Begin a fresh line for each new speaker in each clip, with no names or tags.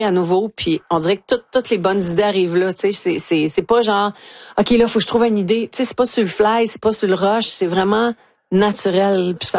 à nouveau, puis on dirait que toutes les bonnes idées arrivent là, tu sais, c'est pas genre OK, là faut que je trouve une idée, tu sais, c'est pas sur le fly, c'est pas sur le rush, c'est vraiment naturel, puis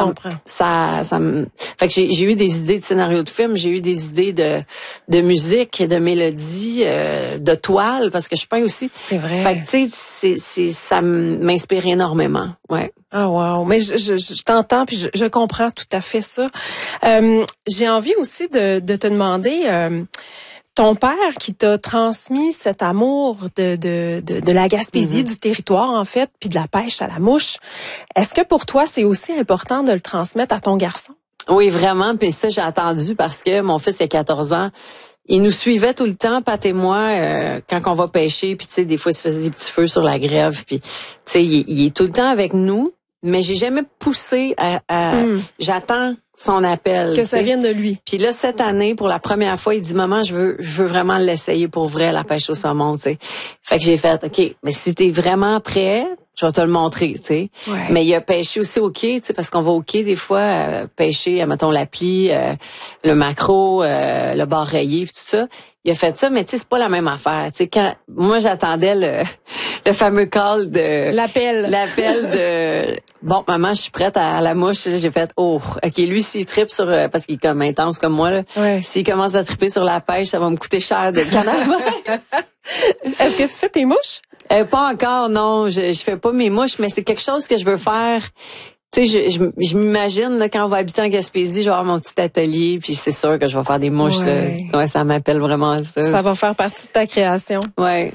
fait que j'ai eu des idées de scénario de film, j'ai eu des idées de musique, de mélodie, de toile parce que je peins aussi.
C'est vrai.
Fait que tu sais ça m'inspire énormément. Ouais.
Ah wow, mais je t'entends puis je comprends tout à fait ça. J'ai envie aussi de te demander ton père qui t'a transmis cet amour de la Gaspésie, du territoire en fait, puis de la pêche à la mouche. Est-ce que pour toi c'est aussi important de le transmettre à ton garçon?
Oui, vraiment, puis ça j'ai attendu parce que mon fils il a 14 ans. Il nous suivait tout le temps, Pat et moi, quand on va pêcher, puis tu sais des fois il se faisait des petits feux sur la grève, puis tu sais il est tout le temps avec nous, mais j'ai jamais poussé j'attends son appel.
Que ça vienne de lui.
Puis là, cette année, pour la première fois, il dit, maman, je veux vraiment l'essayer pour vrai, la pêche au saumon, tu sais. Fait que j'ai fait, OK, mais si t'es vraiment prêt, je vais te le montrer, tu sais.
Ouais.
Mais il a pêché aussi au quai, tu sais, parce qu'on va au quai des fois, pêcher, mettons, l'appli, le maquereau, le bar rayé, tout ça. Il a fait ça, mais tu sais, c'est pas la même affaire. Tu sais, quand moi j'attendais le fameux call de l'appel de bon maman, je suis prête à la mouche. J'ai fait ok, lui s'il trippe sur parce qu'il est comme intense comme moi là.
Ouais.
S'il commence à tripper sur la pêche, ça va me coûter cher de canal.
Est-ce que tu fais tes mouches?
Pas encore, non. Je fais pas mes mouches, mais c'est quelque chose que je veux faire. Tu sais, je m'imagine là, quand on va habiter en Gaspésie, je vais avoir mon petit atelier, puis c'est sûr que je vais faire des mouches.
Ouais.
Là. Ouais, ça m'appelle vraiment à ça.
Ça va faire partie de ta création.
Ouais.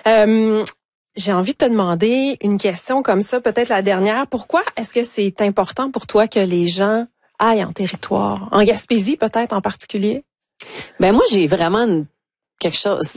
J'ai envie de te demander une question comme ça, peut-être la dernière. Pourquoi est-ce que c'est important pour toi que les gens aillent en territoire, en Gaspésie peut-être en particulier?
Ben moi, j'ai vraiment quelque chose.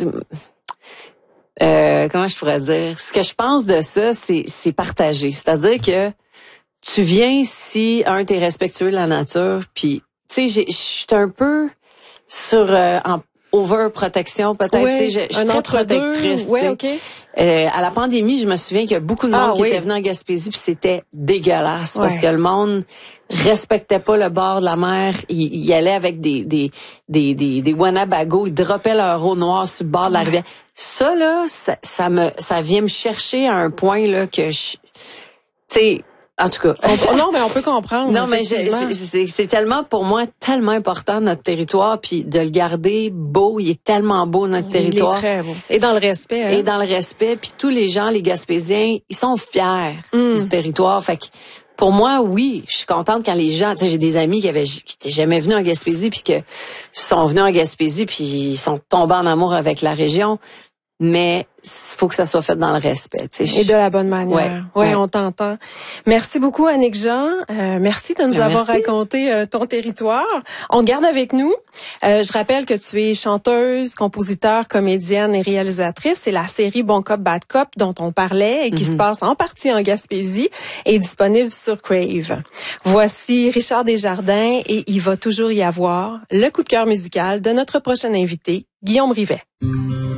Comment je pourrais dire? Ce que je pense de ça, c'est partager. C'est-à-dire que tu viens si t'es respectueux de la nature, puis tu sais, je suis un peu sur en overprotection peut-être,
oui,
tu sais, je suis très protectrice.
Oui, OK.
À la pandémie, je me souviens qu'il y a beaucoup de monde qui était venu en Gaspésie, puis c'était dégueulasse parce que le monde respectait pas le bord de la mer, il allait avec des Winnebago, ils droppaient leur eau noire sur le bord de la rivière. Ça là, ça vient me chercher à un point là que tu sais. En tout cas.
Non, mais on peut comprendre.
Non, mais c'est tellement, pour moi, tellement important, notre territoire, puis de le garder beau. Il est tellement beau, notre territoire.
Il est très beau. Et dans le respect. Hein?
Et dans le respect. Puis tous les gens, les Gaspésiens, ils sont fiers du territoire. Fait que, pour moi, oui, je suis contente quand les gens, tu sais, j'ai des amis qui étaient jamais venus en Gaspésie, puis que sont venus en Gaspésie, puis ils sont tombés en amour avec la région. Mais il faut que ça soit fait dans le respect. Tu sais.
Et de la bonne manière. Ouais, on t'entend. Merci beaucoup, Annick Jean. Merci de nous avoir raconté ton territoire. On te garde avec nous. Je rappelle que tu es chanteuse, compositeur, comédienne et réalisatrice. C'est la série Bon Cop, Bad Cop dont on parlait et qui se passe en partie en Gaspésie et est disponible sur Crave. Voici Richard Desjardins et il va toujours y avoir le coup de cœur musical de notre prochain invité, Guillaume Rivet.